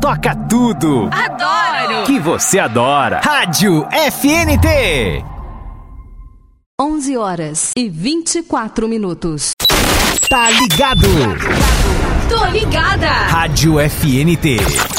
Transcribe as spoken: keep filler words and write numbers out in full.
toca tudo. Adoro! Que você adora. Rádio F N T. onze horas e vinte e quatro minutos. Tá ligado? Tô ligada! Rádio F N T.